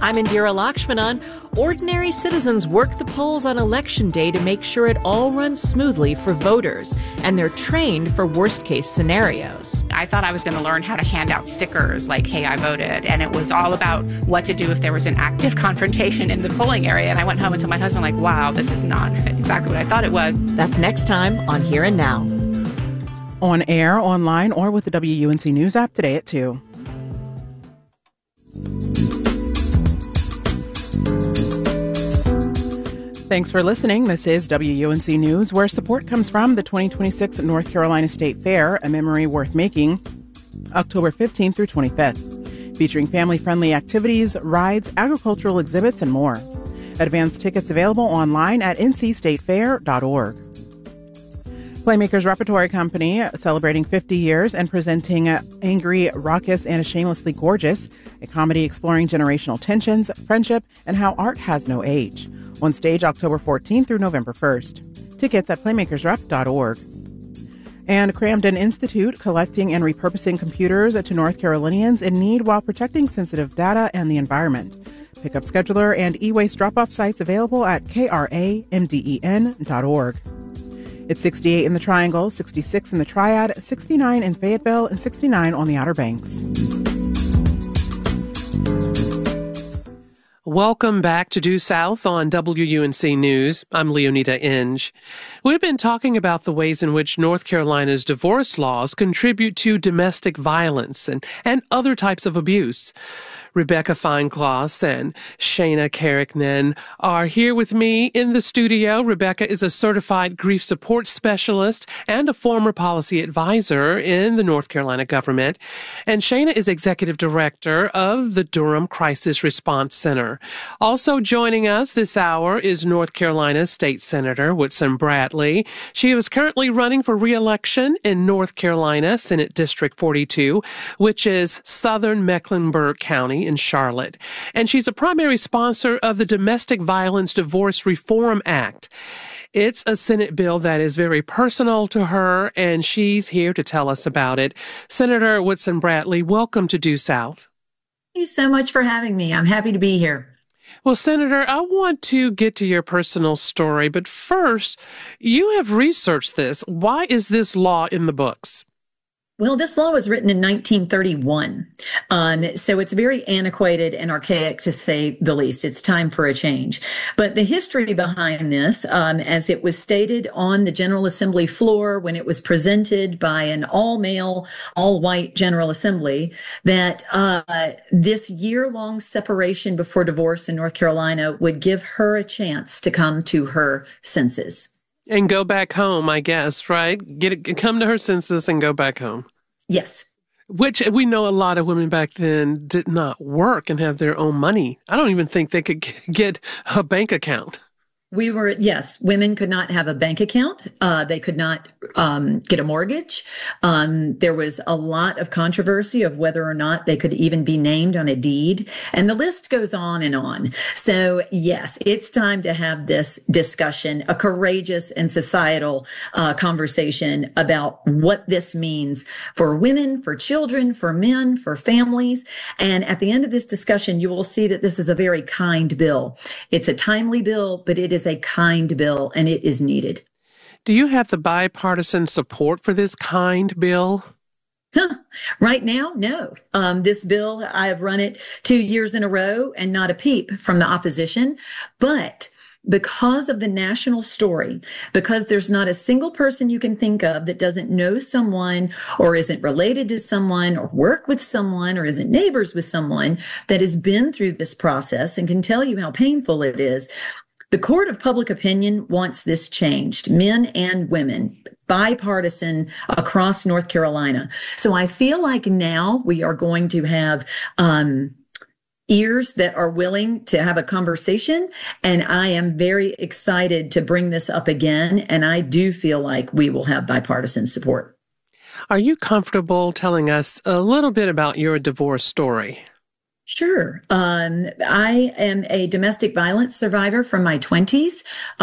I'm Indira Lakshmanan. Ordinary citizens work the polls on Election Day to make sure it all runs smoothly for voters, and they're trained for worst-case scenarios. I thought I was going to learn how to hand out stickers like, hey, I voted, and it was all about what to do if there was an active confrontation in the polling area. And I went home and told my husband, like, wow, this is not exactly what I thought it was. That's next time on Here and Now. On air, online, or with the WUNC News app today at 2. Thanks for listening. This is WUNC News, where support comes from the 2026 North Carolina State Fair, a memory worth making, October 15th through 25th, featuring family-friendly activities, rides, agricultural exhibits, and more. Advance tickets available online at ncstatefair.org. Playmakers Repertory Company, celebrating 50 years and presenting Angry, Raucous, and Shamelessly Gorgeous, a comedy exploring generational tensions, friendship, and how art has no age. On stage October 14th through November 1st. Tickets at playmakersrep.org. And Cramden Institute, collecting and repurposing computers to North Carolinians in need while protecting sensitive data and the environment. Pickup scheduler and e-waste drop-off sites available at kramden.org. It's 68 in the Triangle, 66 in the Triad, 69 in Fayetteville, and 69 on the Outer Banks. Welcome back to Due South on WUNC News. I'm Leonida Inge. We've been talking about the ways in which North Carolina's divorce laws contribute to domestic violence and other types of abuse. Rebecca Feinglass and Shana Carricknen are here with me in the studio. Rebecca is a certified grief support specialist and a former policy advisor in the North Carolina government. And Shana is executive director of the Durham Crisis Response Center. Also joining us this hour is North Carolina State Senator Woodson Bradley. She is currently running for re-election in North Carolina Senate District 42, which is Southern Mecklenburg County in Charlotte. And she's a primary sponsor of the Domestic Violence Divorce Reform Act. It's a Senate bill that is very personal to her, and she's here to tell us about it. Senator Woodson Bradley, welcome to Due South. Thank you so much for having me. I'm happy to be here. Well, Senator, I want to get to your personal story, but first, you have researched this. Why is this law in the books? Well, this law was written in 1931, so it's very antiquated and archaic, to say the least. It's time for a change. But the history behind this, as it was stated on the General Assembly floor when it was presented by an all-male, all-white General Assembly, that this year-long separation before divorce in North Carolina would give her a chance to come to her senses. And go back home, I guess, right? Come to her senses and go back home. Yes. Which we know a lot of women back then did not work and have their own money. I don't even think they could get a bank account. Yes, women could not have a bank account. They could not get a mortgage. There was a lot of controversy of whether or not they could even be named on a deed. And the list goes on and on. So, yes, it's time to have this discussion, a courageous and societal conversation about what this means for women, for children, for men, for families. And at the end of this discussion, you will see that this is a very kind bill. It's a timely bill, but it is a kind bill, and it is needed. Do you have the bipartisan support for this kind bill? Right now, no. This bill, I have run it 2 years in a row and not a peep from the opposition. But because of the national story, because there's not a single person you can think of that doesn't know someone or isn't related to someone or work with someone or isn't neighbors with someone that has been through this process and can tell you how painful it is, the court of public opinion wants this changed, men and women, bipartisan across North Carolina. So I feel like now we are going to have ears that are willing to have a conversation. And I am very excited to bring this up again. And I do feel like we will have bipartisan support. Are you comfortable telling us a little bit about your divorce story? Sure. I am a domestic violence survivor from my 20s.